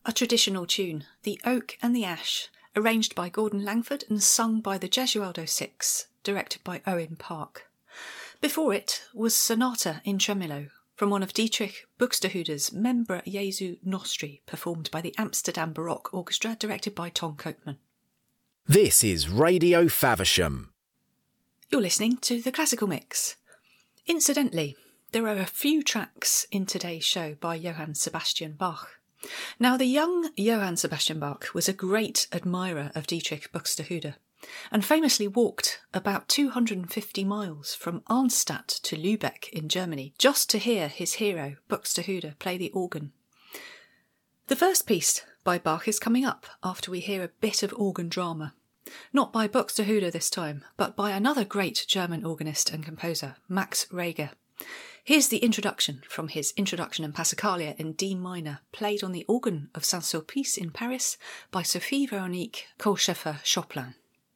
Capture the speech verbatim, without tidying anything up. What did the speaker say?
a traditional tune, The Oak and the Ash, arranged by Gordon Langford and sung by the Gesualdo Six, directed by Owen Park. Before it was Sonata in Tremolo, from one of Dietrich Buxtehude's Membra Jesu Nostri, performed by the Amsterdam Baroque Orchestra, directed by Tom Koopman. This is Radio Faversham. You're listening to The Classical Mix. Incidentally, there are a few tracks in today's show by Johann Sebastian Bach. Now, the young Johann Sebastian Bach was a great admirer of Dietrich Buxtehude and famously walked about two hundred fifty miles from Arnstadt to Lübeck in Germany just to hear his hero Buxtehude play the organ. The first piece by Bach is coming up after we hear a bit of organ drama. Not by Buxtehude this time, but by another great German organist and composer, Max Reger. Here's the introduction from his Introduction and Passacaglia in D minor, played on the organ of Saint-Sulpice in Paris by Sophie Véronique Kohlschäfer-Chopin.